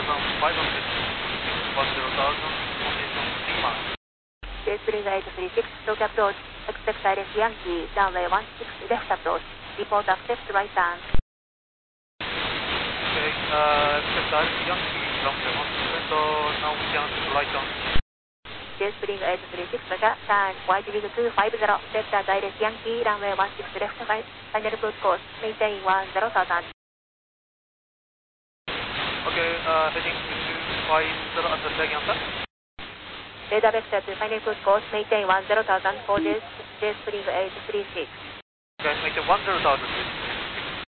Jetspring 836 to approach. Expect direct Yankee, runway 16 left approach. Report accept right turn. Okay, expect direct Yankee, runway 16 now we can right turn. Jetspring 836 turn, wide wing 250, sector direct Yankee, runway 16 left right, final approach course, maintain 10,000. Okay, heading to 250 at the second answer. Radar vector to final approach course, maintain 10,000 for Jetspring 836. Okay, maintain 10,000.